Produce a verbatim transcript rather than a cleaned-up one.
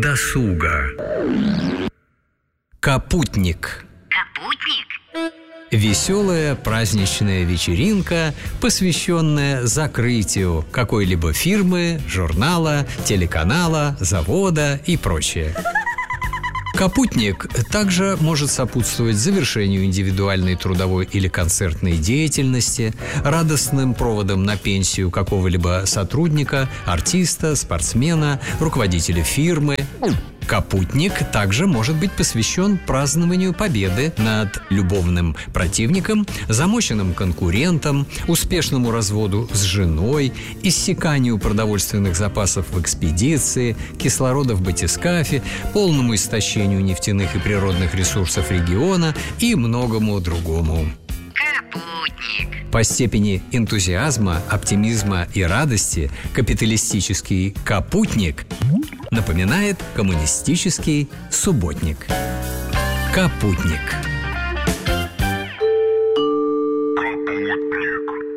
досуга. Капутник. Капутник? Веселая праздничная вечеринка, посвященная закрытию какой-либо фирмы, журнала, телеканала, завода и прочее. Капутник также может сопутствовать завершению индивидуальной трудовой или концертной деятельности, радостным проводом на пенсию какого-либо сотрудника, артиста, спортсмена, руководителя фирмы. Капутник также может быть посвящен празднованию победы над любовным противником, замоченным конкурентом, успешному разводу с женой, иссяканию продовольственных запасов в экспедиции, кислорода в батискафе, полному истощению нефтяных и природных ресурсов региона и многому другому. Капутник. По степени энтузиазма, оптимизма и радости капиталистический капутник напоминает коммунистический субботник. Капутник.